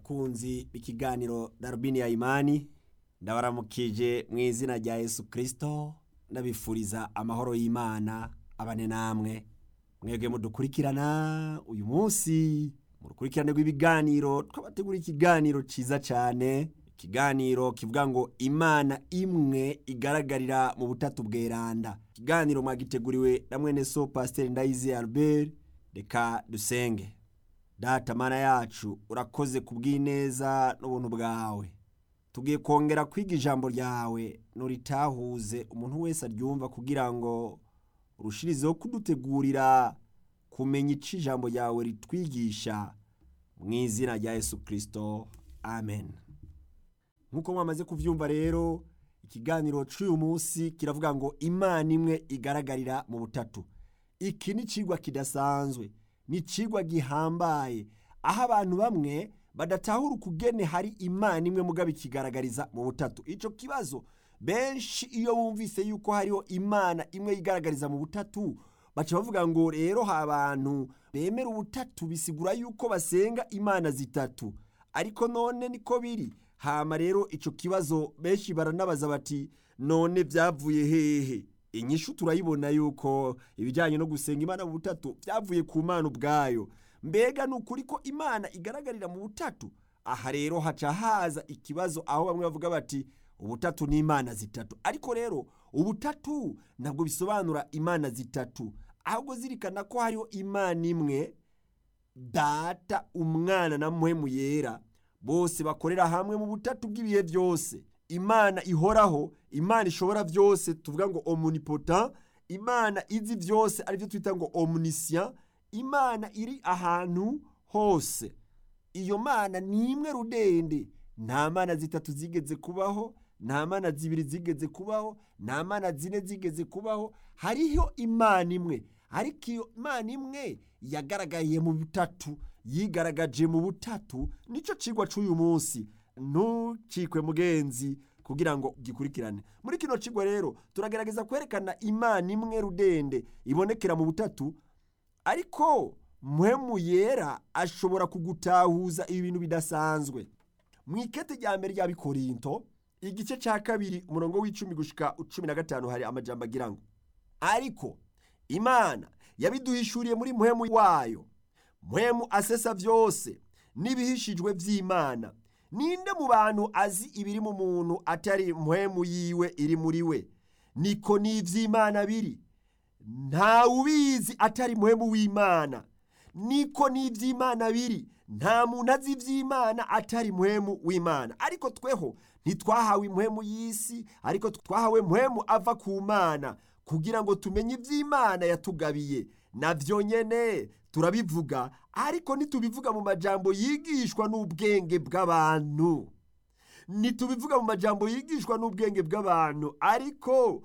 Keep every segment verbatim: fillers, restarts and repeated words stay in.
bakunzi b'ikiganiro Darubini ya Imani, ndabaramukije mu izina rya Yesu Kristo, ndabifuriza amahoro y'Imana abane namwe. Mwebwe mudukurikirana uyu munsi mu rukurikirane rw'ibiganiro, twabategura ikiganiro ciza cyane, ikiganiro kivuga ngo Imana imwe igaragarira mu butatu bweranda. Ikiganiro mwagiteguriwe na mwene so Pasteur Ndayize Albert. Reka dusenge. Data Mana yacu, urakoze kubw'ineza n'ubuntu bwawe. Tugiye kongera kwiga ijambo ryawe, nuritahuze umuntu wese aryumva kugira ngo urushirizeho kudutegurira kumenya ico ijambo ryawe ritwigisha, mu izina rya Yesu Kristo, amen. Nkuko mwamaze kuvyumva rero, ikiganiro c'uyu munsi kiravuga ngo Imana imwe igaragarira mu butatu. Iki ni cigwa kidasanzwe, ni cigwa gihambaye, aho abantu bamwe badatahura ukugene hari Imana imwe mugabo ikigaragariza mu butatu. Ico kibazo benshi iyo bumvise yuko hariho Imana imwe igaragariza mu butatu, baca bavuga ngo rero ha abantu bemera ubutatu bisigura yuko basenga Imana zitatu. Ariko none niko biri? Hama rero ico kibazo benshi baranabaza bati none vyavuye hehe? Inyishu turayibona yuko ibijanye no gusenga Imana mu butatu vyavuye ku Mana ubwayo. Mbega nukuri ko Imana igaragarira mu butatu? Aha rero haca haza ikibazo aho bamwe bavuga bati ubutatu ni Imana zitatu. Ariko rero ubutatu ntabwo bisobanura Imana zitatu, ahubwo zirikana ko hariho Imana imwe, Data, Umwana na Mpwemu Yera, bose bakorera hamwe mu butatu bw'ibihe byose. Imana ihoraho, Imana ishobora byose, tuvuga ngo omnipotent, Imana izi byose arivyo twita ngo omniscient, Imana iri ahantu hose. Iyo Mana ni imwe rudende, nta mana zitatu zigeze kubaho, nta mana zibiri zigeze kubaho, nta mana zine zigeze kubaho. Hariho Imana imwe, ariko iyo Imana imwe yagaragaye mu butatu, yigaragaje mu butatu. Nico cigwa c'uyu munsi, ntucikwe mugenzi kugira ngo gikurikirane. Muri kino cigwa rero turagerageza kwerekana Imana imwe rudende ibonekera mu butatu, ariko Mpwemu Yera ashobora kugutahuza ibintu bidasanzwe. Mwikete rya mbere rya Bikorinto igice ca kabiri umurongo w'icumi gushika cumi na gatanu hari amajambo agira ngo ariko Imana yabiduhishuriye muri Mpwemu wayo. Mpwemu asesa vyose n'ibihishijwe vy'Imana. Ninde mu bantu azi ibiri mu muntu atari Mpwemu yiwe iri muri we? Niko n'ivy'Imana biri. Nta ubizi atari Mpwemu w'Imana. Niko n'ivy'Imana biri. Nta muntu azi ivy'Imana atari Mpwemu w'Imana. Ariko tweho ntitwahawe impwemu y'isi, ariko twahawe Mpwemu ava ku Mana, kugira ngo tumenye ivy'Imana yatugabiye. Navyo nyene turabivuga, ariko ntitubivuga mu majambo yigishwa n'ubwenge bw'abantu. Ntitubivuga mu majambo yigishwa n'ubwenge bw'abantu, ariko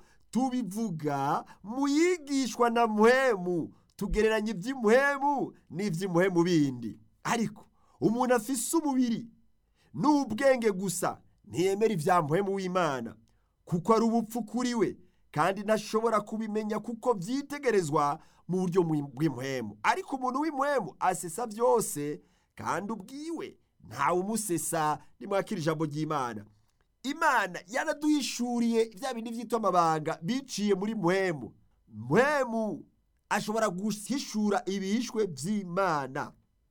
tubivuga mu yigishwa na Mpwemu. Tugereranya ivy'Impwemu n'ivy'Impwemu bindi. Ariko umuntu afise umubiri n'ubwenge gusa ntiyemera ivya Mpwemu w'Imana, kuko ari ubupfu kuri we, kandi ntashobora kubimenya kuko vyitegerezwa mu buryo bw'impwemu. Ariko umuntu w'impwemu asesa vyose, kandi ubwiwe ntawe umusesa. Nimwakira ijambo ry'Imana. Imana yaraduhishuriye vya bindi vyitwa amabanga biciye muri Mpwemu. Mpwemu ashobora guhishura ibihishwe vy'Imana.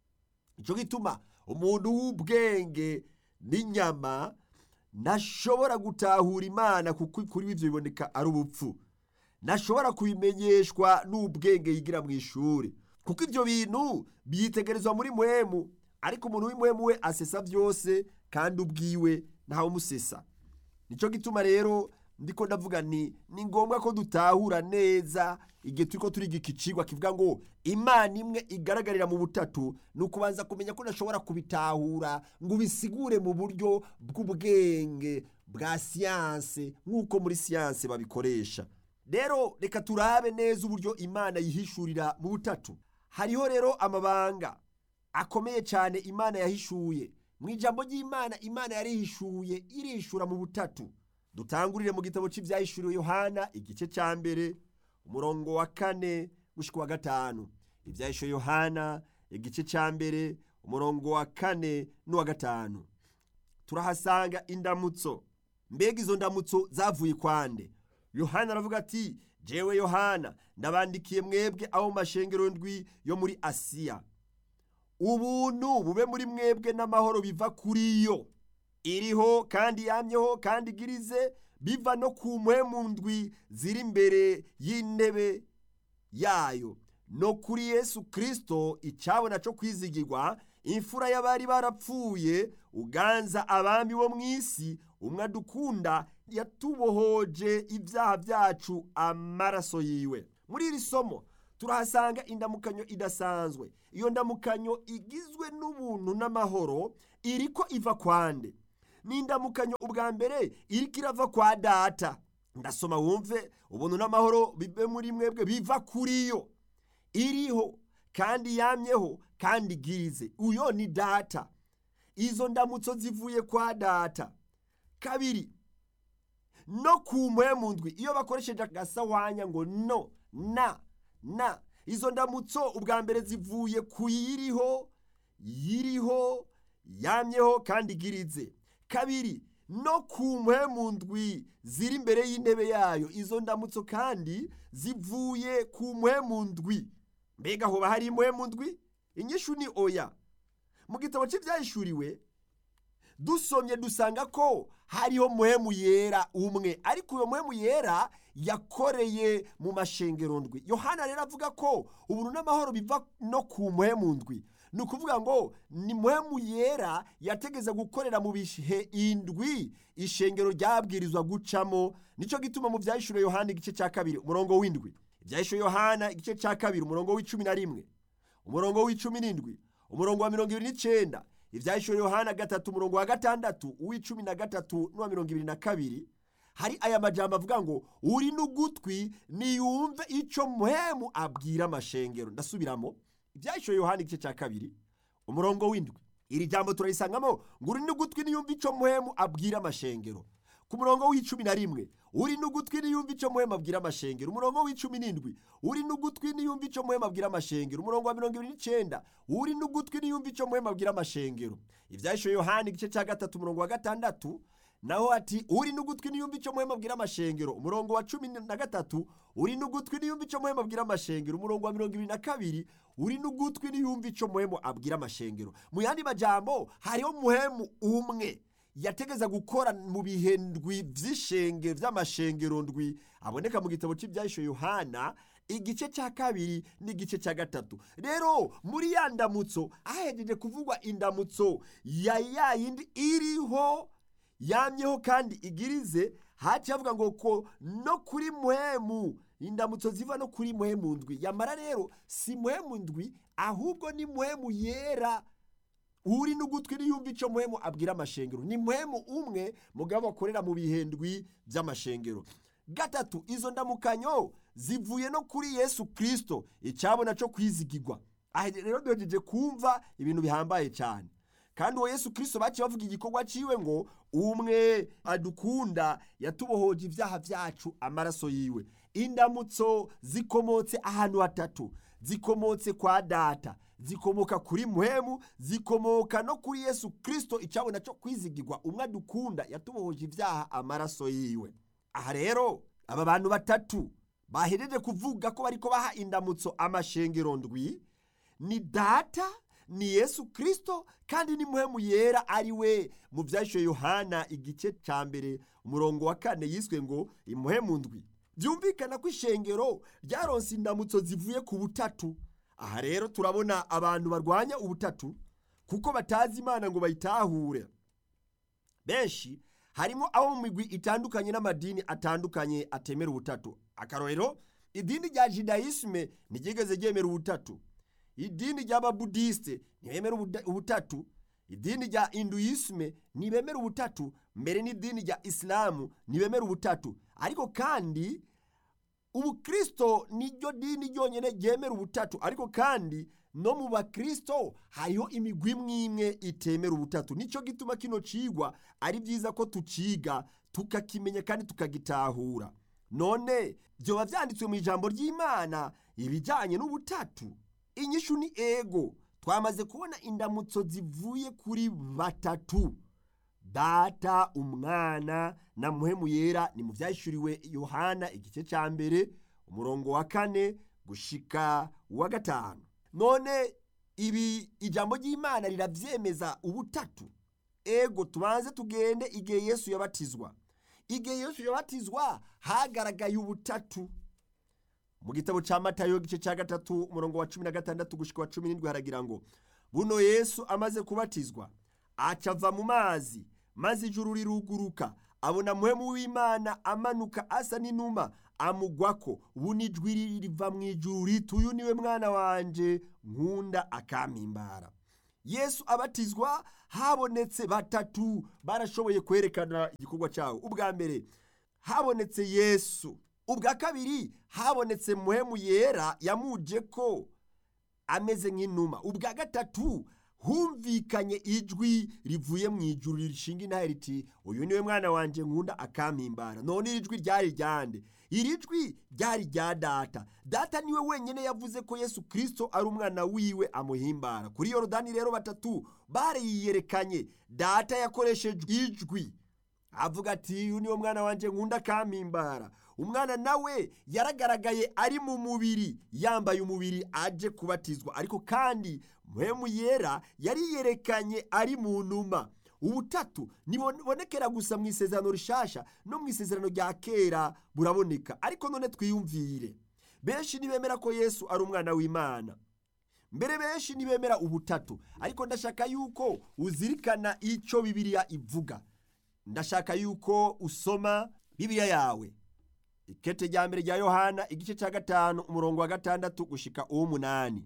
Ico gituma umuntu w'ubwenge n'inyama ntashobora gutahura Imana, kuko kuri ivyo biboneka ari ubupfu. Ntashobora kubimenyeshwa n'ubwenge yigira mu ishuri, kuko ivyo bintu byitegerezwa muri Mpwemu. Ariko umuntu w'impwemu we asesa vyose, kandi ubwiwe ntawe umusesa. Nico gituma rero ndiko ndavuga ni ni ngombwa ko dutahura neza igihe turiko turiga iki cigwa kivuga ngo Imana imwe igaragarira mu butatu. Nukubanza kumenya ko nashobora kubitahura ngo bisigure mu buryo bw'ubwenge bwa science, nkuko muri science babikoresha. Rero reka turabe neza uburyo Imana yihishurira mu butatu. Hariho rero amabanga akomeye cyane Imana yahishuye. Mu ijambo ry'Imana, Imana yarihishuye irishura mu butatu. Dutangurire mu gitabo cy'ivyahishuriwe Yohana igice ca mbere umurongo wa kane gushika wa gatanu. Ivyahishuriwe Yohana igice ca mbere umurongo wa kane n'uwa gatanu turahasanga indamutso. Mbega izo ndamutso zavuye kwande? Yohana aravuga ati, jewe Yohana ndabandikiye mwebwe abo mu mashengero ndwi yo muri Asiya, ubuntu bube muri mwebwe n'amahoro biva kuri yo, iriho kandi yamyeho kandi igirize, biva no ku mpwemu ndwi ziri imbere y'intebe yayo, no kuri Yesu Kristo icabona co kwizigirwa, imfura y'abari barapfuye, uganza abami bo mw'isi, umwe adukunda, yatubohoje ibyaha byacu amaraso yiwe. Muri iri somo turahasanga indamukanyo idasanzwe. Iyo ndamukanyo igizwe n'ubuntu n'amahoro iriko iva kwande? Ni indamukanyo ubwa mbere iriko irava kwa Data. Ndasoma wumve, ubuntu n'amahoro bibe muri mwebwe biva kuri yo, iriho kandi yamyeho kandi igirize. Uyo ni Data. Izo ndamutso zivuye kwa Data. Kabiri, no ku mpwemu ndwi. Iyo bakoresheje agasawanya ngo no na na, izo ndamutso ubwa mbere zivuye ku yiriho, yiriho yamyeho kandi igirize. Kabiri, no ku mpwemu ndwi ziri imbere y'intebe yayo. Izo ndamutso kandi zivuye ku mpwemu ndwi. Mbega hoba hari impwemu ndwi? Inyishu ni oya. Mu gitabo cy'ivyahishuriwe dusomye dusanga ko hariho mpwemu yera umwe, ariko uyo mpwemu yera yakoreye mu mashengero ndwi. Yohana rero avuga ko ubuntu n'amahoro biva no ku mpwemu ndwi. Ni ukuvuga ngo ni mpwemu yera yategeza gukorera mu bihe indwi ishengero ryabwirizwa gucamo. Nico gituma mu vyahishuriwe Yohana igice cya kabiri umurongo w'indwi, ivyahishuriwe Yohana igice cya kabiri umurongo w'icumi na rimwe, umurongo w'icumi n'indwi, umurongo wa mirongo ibiri n'icenda, ivyahishuriwe Yohana gatatu umurongo wa gatandatu, uw'icumi na gatatu n'uwa mirongo ibiri na kabiri, hari aya majambo avuga ngo uri n'ugutwi niyumve ico mpwemu abwira amashengero. Ndasubiramo, ivyahishuriwe Yohana igice cya kabiri umurongo w'indwi, iri jambo turarisangamo ngo uri n'ugutwi niyumve ico mpwemu abwira amashengero. Ku murongo w'icumi na rimwe, uri n'ugutwi niyumve ico mpwemu abwira amashengero. Umurongo w'icumi n'indwi, uri n'ugutwi niyumve ico mpwemu abwira amashengero. Umurongo wa mirongo ibiri n'icenda, uri n'ugutwi niyumve ico mpwemu abwira amashengero. Ivyahishuriwe Yohana igice cya gatatu umurongo wa gatandatu, naho ati uri n'ugutwi niyumve ico mpwemu abwira amashengero. Umurongo wa cumi na gatatu, uri n'ugutwi niyumve ico mpwemu abwira amashengero. Umurongo wa mirongo ibiri na kabiri, uri n'ugutwi niyumve ico mpwemu abwira amashengero. Mu yandi majambo, hariho mpwemu umwe yategeza gukora mu bihe ndwi vy'ishenge vy'amashengero ndwi aboneka mu gitabo cy'ivyahishuriwe Yohana igice cya kabiri n'igice cya gatatu. Rero muri ya ndamutso ahejeje kuvugwa indamutso ya yayindi iriho yamyeho kandi igirize, haci havuga ngo ko no kuri mpwemu, indamutso ziva no kuri mpwemu ndwi. Yamara rero si mpwemu ndwi, ahubwo ni mpwemu yera. Uri n'ugutwi niyumve ico mpwemu abwira amashengero. Ni mpwemu umwe mugabo akorera mu bihendwi vy'amashengero. Gatatu, izo ndamukanyo zivuye no kuri Yesu Kristo icabona co kwizigirwa. Aha rero duhejeje kumva ibintu bihambaye cyane. Kandi uwo Yesu Kristo baciye bavuga igikorwa ciwe ngo umwe adukunda, yatubohoje ibyaha byacu amaraso yiwe. Indamutso zikomotse ahantu hatatu. Zikomotse kwa Data, zikomoka kuri mpwemu, zikomoka no kuri Yesu Kristo icabona co kwizigirwa, umwe adukunda, yatubohoje ibyaha amaraso yiwe. Aha rero aba bantu batatu bahejeje kuvuga ko bariko baha indamutso amashengero ndwi, ni Data, ni Yesu Kristo, kandi ni mpwemu yera ari we mu vyahishuriwe Yohana igice ca mbere umurongo wa kane yiswe ngo impwemu ndwi. Vyumvikana ko ishengero ryaronse indamutso zivuye ku butatu. Aha rero turabona abantu barwanya ubutatu kuko batazi Imana ngo bayitahure. Benshi harimo abo mu migwi itandukanye n'amadini atandukanye atemera ubutatu. Akarorero, idini rya Judaisme ntigeze ryemera ubutatu. Idini ry'Ababudiste ntibemera ubutatu. Idini rya Hinduisme ntibemera ubutatu. Mbere n'idini rya Islamu ntibemera ubutatu. Ariko kandi Ubukristo niryo dini ryonyene ryemera ubutatu. Ariko kandi no mu bakristo hariho imigwi mwimwe itemera ubutatu. Nico gituma kino cigwa ari byiza ko tuciga, tukakimenya kandi tukagitahura. None byoba vyanditswe mu ijambo ry'Imana ibijanye n'ubutatu? Inyishu ni ego. twamaze kubona indamutso zivuye kuri batatu: Data, Umwana na Mpwemu Yera. Ni mu vyahishuriwe Yohana igice ca mbere umurongo wa kane gushika wa gatanu. None ibi ijambo ry'Imana riravyemeza ubutatu. Ego tubanze tugende igihe Yesu yabatizwa. Igihe Yesu yabatizwa hagaragaye ubutatu. Mu gitabo ca Matayo igice ca gatatu umurongo wa cumi na gatandatu gushika wa cumi n'indwi haragira ngo: buno Yesu amaze kubatizwa acava mu mazi, maze ijuru riruguruka, abona Mpwemu w'Imana amanuka asa n'inuma amugwako. Ubu ni ijwi riva mu ijuru riti: uyu niwe mwana wanje nkunda akampimbara. Yesu abatizwa habonetse batatu barashoboye kwerekana igikorwa cyawo. Ubwa mbere habonetse Yesu, ubwa kabiri habonetse Mpwemu Yera yamuje ko ameze nk'inuma, ubwa gatatu humvikanye ijwi rivuye mu ijuru rishinga intahe riti: uyu niwe mwana wanje nkunda akampimbara. None iri jwi ryari ryande? Iri jwi ryari rya Data. Data niwe wenyene yavuze ko Yesu Kristo ari umwana wiwe amuhimbara. Kuri Yorodani rero batatu bariyerekanye. Data yakoresheje ijwi avuga ati: uyu niwe mwana wanje nkunda akampimbara. Umwana nawe yaragaragaye ari mu mubiri, yambaye umubiri aje kubatizwa, ariko kandi Mpwemu Yera yariyerekanye ari mu numa. Ubutatu nibonekera gusa mu isezerano rishasha, no mu isezerano rya kera buraboneka. Ariko none twiyumvire, benshi nibemera ko Yesu ari umwana w'Imana, mbere benshi nibemera ubutatu. Ariko ndashaka yuko uzirikana ico Bibiliya ivuga. Ndashaka yuko usoma Bibiliya yawe, ikete rya mbere rya Yohana igice ca gatanu umurongo wa gatandatu gushika uw'umunani.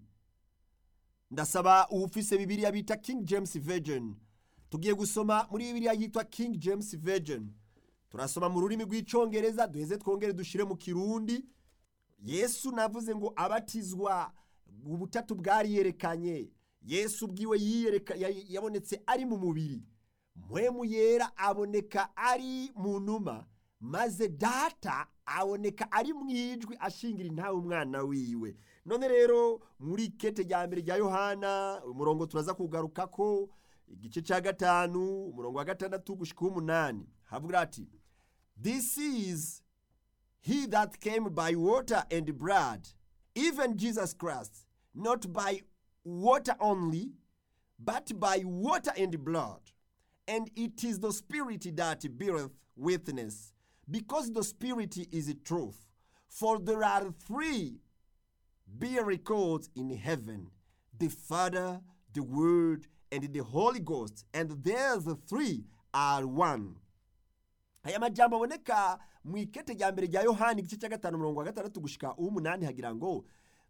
Ndasaba uwufise Bibiliya bita King James Version. Tugiye gusoma muri Bibiliya yitwa King James Version. Turasoma mu rurimi rw'icongereza, duheze twongere dushire mu kirundi. Yesu navuze ngo abatizwa, ubutatu bwari yerekanye. Yesu bwiwe yiyereka yabonetse ari mu mubiri. Mpwemu Yera aboneka ari mu numa, maze Data aboneka ari mu ijwi ashingira intahe umwana wiwe. None rero muri kete rya mbere rya Yohana umurongo turaza kugarukako igice ca gatanu umurongo wa gatandatu gushika umunani havuga ati: this is he that came by water and blood, even Jesus Christ, not by water only, but by water and blood. And it is the Spirit that beareth witness, because the Spirit is truth. For there are three bear records in heaven: the Father, the Word, and the Holy Ghost, and there's the three are one. Aya majambo aboneka mu ikete rya mbere rya Yohana igice ca gatanu umurongo wa gatandatu gushika uw'umunani hagira ngo: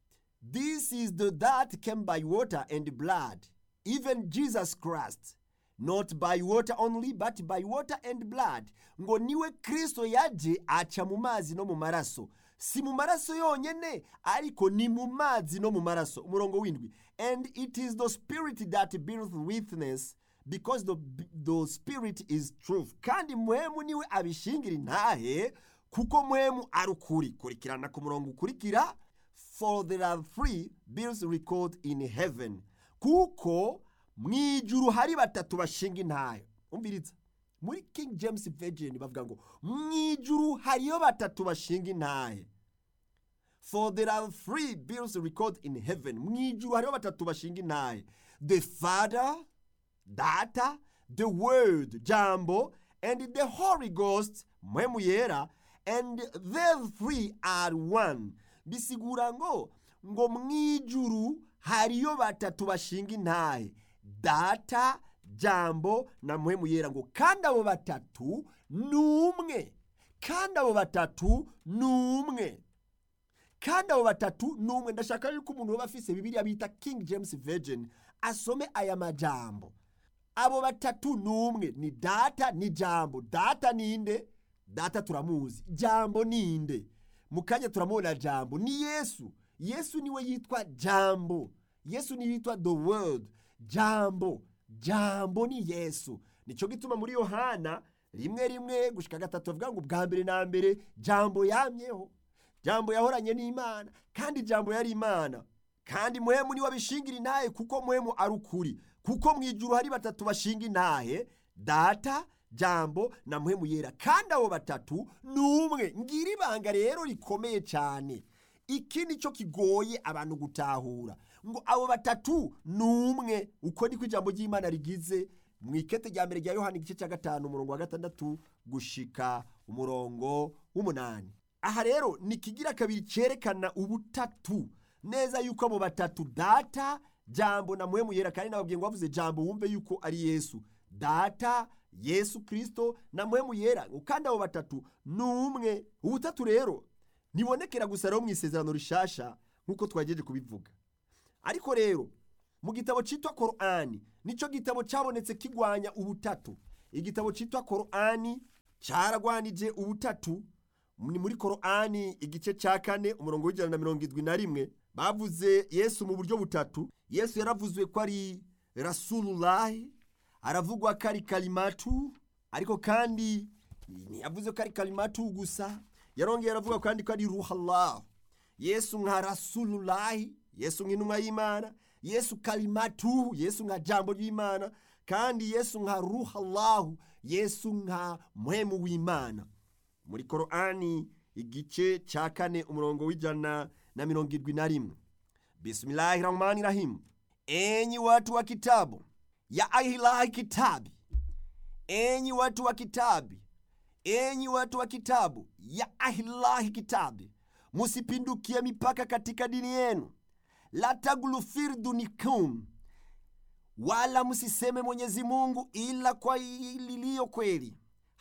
this is the that came by water and blood, even Jesus Christ, not by water only, but by water and blood. Ngo niwe Kristo yaje aca mu mazi no mu maraso. Si mu maraso yonyene, ariko ni mu mazi no mu maraso. Umurongo w'indwi: and it is the Spirit that beareth witness, because the, the Spirit is truth. Kandi Mpwemu niwe abishingira intahe, kuko Mpwemu ari ukuri. Kurikirana ku murongo ukurikira: for there are three bears record in heaven. Kuko mwijuru hari batatu bashinga intahe. Umviriza, muri King James Version bavuga ngo mwijuru hariyo batatu bashinga intahe. For there are three bears record in heaven. Mwijuru hariyo batatu bashinga intahe: the Father, Data, the Word, Jambo, and the Holy Ghost, Mpwemu Yera, and the three are one. Bisigura ngo ngo mwijuru hariyo batatu bashinga intahe: Data, Jambo na Mpwemu Yera. Ngo kandi abo batatu numwe, kandi abo batatu numwe, kandi abo batatu numwe. Ndashaka yuko umuntu waba afise Bibiliya bita King James Version asome aya majambo. Abo batatu numwe ni Data ni Jambo. Data ninde? Data turamuzi. Jambo ninde? Mukanya turamubona Jambo ni Yesu. Yesu niwe yitwa Jambo. Yesu niwe yitwa the Word. Jambo, Jambo ni Yesu. Nico gituma muri Yohana rimwe rimwe gushika gatatu avuga ngo bwa mbere na mbere Jambo yamyeho. Jambo yahoranye n'Imana, kandi Jambo yari Imana. kandi muhemu niwe abishingira intahe, kuko muhemu ari ukuri. Kuko mu ijuru hari batatu bashinga intahe, Data, Jambo na Muhemu Yera, kandi abo batatu ni umwe. Ngira ibanga rero rikomeye cyane, iki nicyo kigoye abantu gutahura, ngo abo batatu ni umwe. Uko niko ijambo ry'Imana rigize mu ikete rya mbere rya Yohana igice cya gatanu umurongo wa gatandatu gushika umurongo w'umunani. Aha rero ni kigira kabiri cyerekana ubutatu neza, yuko abo batatu Data, Jambo na Muhemu Yera, kandi nababwiye ngo bavuze Jambo wumve yuko ari Yesu, Data, Yesu Kristo na Muhemu Yera, kandi abo batatu ni umwe. Ubutatu rero nibonekera gusa rero mu isezerano rishasha nkuko twagejeje kubivuga, ariko rero mu gitabo cyitwa Korani nico gitabo cyabonetse kigwanya ubutatu. Igitabo cyitwa Korani cyaragwanije ubutatu. Ni muri Korani igice cya kane umurongo w'ijana na mirongo irindwi na rimwe bavuze Yesu mu buryo butatu. Yesu yaravuzwe ko ari Rasulullah, aravugwa ko ari kalimatu, ariko kandi ntiyavuze ko ari kalimatu gusa, yarongeye aravuga kandi ko ari ruhallah. Yesu nka Rasulullah, Yesu nk'intumwa y'Imana, Yesu kalimatu, Yesu nka jambo ry'Imana, kandi Yesu nka ruhallah, Yesu nka muhemu w'Imana. Muri Korani igice cya kane umurongo w'ijana na mirongo irindwi na rimwe, Bismillahirrahmanirrahim, enyi watu wa kitabu ya ahilahi kitabi, enyi watu wa kitabi, enyi watu wa kitabu ya ahilahi kitabi, musipindukie mipaka katika dini yenu, la taglu fi dinikum, wala musiseme Mwenyezi Mungu ila kwa lililo kweli.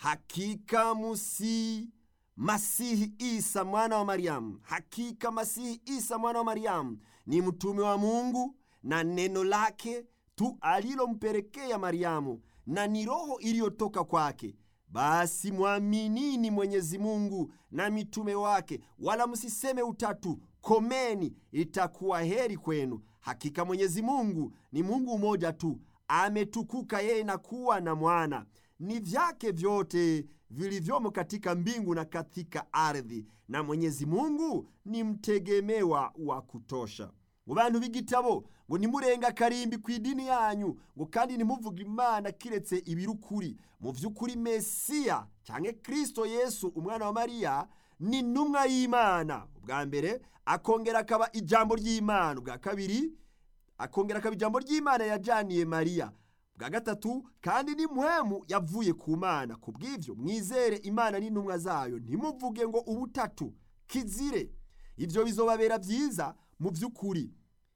Hakika musi Masihi Isa mwana wa Mariamu, hakika Masihi Isa mwana wa Mariamu ni mtume wa Mungu na neno lake tu alilompelekea Mariamu, na ni roho iliyotoka kwake. Basi muaminini Mwenyezi Mungu na mitume wake, wala msiseme utatu, komeni, itakuwa heri kwenu. Hakika Mwenyezi Mungu ni Mungu mmoja tu, ametukuka yeye na kuwa na mwana. Ni vyake vyote vilivyomo katika mbingu na katika ardhi, na Mwenyezi Mungu ni mtegemewa wa kutosha. Ngo bantu b'igitabo, ngo nimurenga karimbi ku idini yanyu, ngo kandi nimuvuga Imana kiretse ibirukuri. Mu vy'ukuri Mesiya cyangwa Kristo Yesu umwana wa Mariya ni ntumwa y'Imana, ubwa mbere akongera akaba ijambo ry'Imana, ubwa kabiri akongera akaba ijambo ry'Imana yajaniye Mariya, bwa gatatu kandi ni muhemu yavuye ku Mana. Kubw'ivyo mwizere Imana n'intumwa zayo, ntimuvuge ngo ubutatu, kizire. Ivyo bizobabera vyiza. Mu vy'ukuri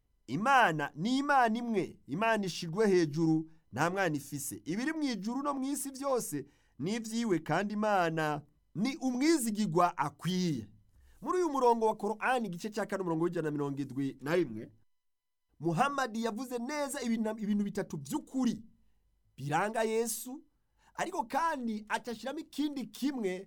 Imana ni Imana imwe, Imana ishirwe hejuru, nta mwana ifise. Ibiri mu ijuru no mu isi vyose ni ivyiwe, kandi Imana ni umwizigirwa akwiye. Muri uyu murongo wa Korani igice cya kane umurongo w'ijana na mirongo irindwi na rimwe, Muhammad yavuze neza ibintu, ibintu bitatu by'ukuri biranga Yesu, ariko kandi acashiramo ikindi kimwe.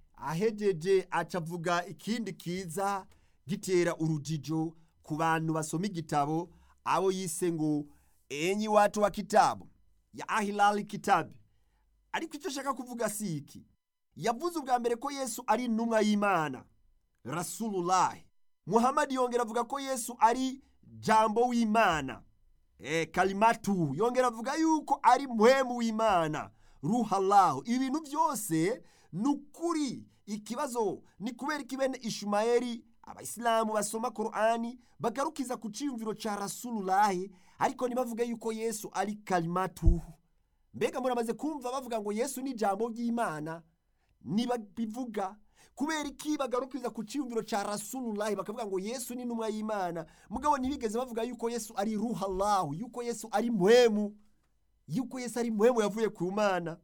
Ahejeje acavuga ikindi kiza gitera urujijo ku bantu basoma igitabo, abo yise ngo enyi watu wa kitabu ya ahilali kitabi. Ariko icyo shaka kuvuga si iki. Yavuze ubwa mbere ko Yesu ari intumwa y'Imana, Rasulullah. Muhammad yongera avuga ko Yesu ari jambo w'Imana, eh kalimatu. Yongera avuga yuko ari muhemu w'Imana, ruhallahu. Ibintu byose nukuri. Ikibazo ni kubera ikibene Ishumayeli abayisilamu basoma Korani bagarukiza ku ciyumviro ca Rasulullah, ariko nibavuga yuko Yesu ari kalimatu. Mbega muramaze kumva bavuga ngo Yesu ni jambo ry'Imana? Niba bivuga kubera iki bagarukiza ku ciyumviro ca Rasulullah bakavuga ngo Yesu ni intumwa y'Imana, mugabo ntibigeze bavuga yuko Yesu ari ruhallahu, yuko Yesu ari muhemu, yuko Yesu ari muhemu yavuye ku Mana.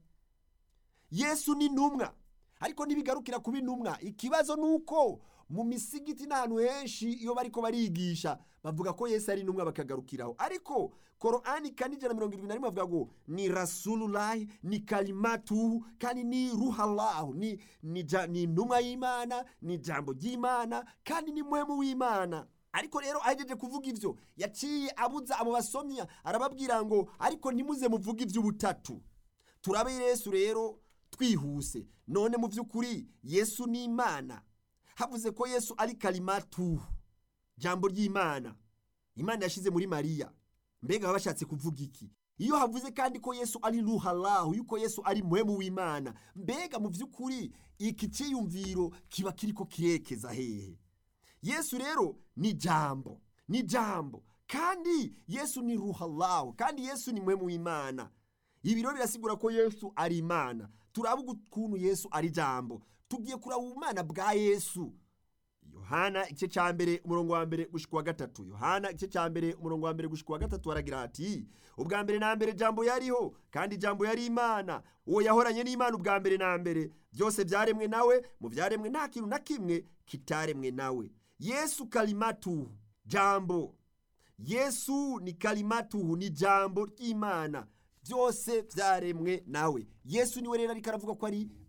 Yesu ni intumwa, ariko ntibigarukira kuba intumwa. Ikibazo nuko mu misigiti n'ahantu henshi iyo bariko barigisha bavuga ko Yesu ari intumwa bakagarukiraho, ariko Korani kandi ijana na mirongo irindwi na rimwe bavuga ngo ni Rasulullah, ni kalimatu, kandi ni ruhallahu, ni ni, ni intumwa y'Imana, ni jambo ry'Imana, kandi ni muhemu w'Imana. Ariko rero ahejeje kuvuga ivyo yaciye abuza abo basomya, arababwira ngo ariko ntimuze muvuga ivy'ubutatu. Turabe Yesu rero twihuse. None mu vy'ukuri Yesu ni Imana. Havuze ko Yesu ari kalimatu, jambo ry'Imana. Imana yashize muri Mariya. Mbega baba bashatse kuvuga iki? Iyo havuze kandi ko Yesu ari ruhallahu, yuko Yesu ari muhemu w'Imana, mbega mu vy'ukuri iki ciyumviro kiba kiriko kirekeza hehe? Yesu rero ni jambo, ni jambo, kandi Yesu ni ruhallahu, kandi Yesu ni muhemu w'Imana. Ibi rero birasigura ko Yesu ari Imana. Turavuga ukuntu Yesu ari jambo. Tugiye kuraba ubumana bwa Yesu. Yohana igice cya mbere umurongo wa mbere gushika wa gatatu. Yohana igice cya mbere umurongo wa mbere gushika wa gatatu aragira ati, ubwa mbere na mbere jambo yariho, kandi jambo yari Imana. Uwo yahoranye n'Imana ubwa mbere na mbere. Byose byaremwe nawe, mu byaremwe nta kintu na kimwe kitaremwe nawe. Yesu kalimatu, jambo. Yesu ni kalimatu, ni jambo ry'Imana. Byose byaremwe nawe. Yesu niwe rero ariko aravuga ko ari